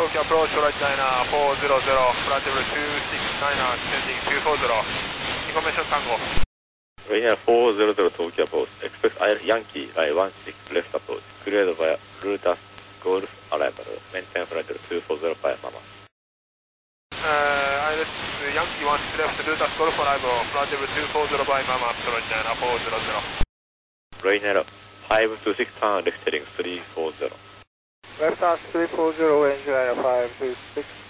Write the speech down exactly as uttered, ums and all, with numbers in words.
Tokyo approach, right niner four zero zero, flight level two six niner, descending two four zero. Information Tango. Rainer four zero zero Tokyo approach, expect Yankee line one six left approach, cleared via Rutas Golf arrival, maintain flight level two four zero via Mama. Uh, I left Yankee one six left, Rutas Golf arrival, flight level two four zero by Mama, right niner four zero zero. Rainer five two six turn left heading three four zero. Left turn three four zero, range liner five two six.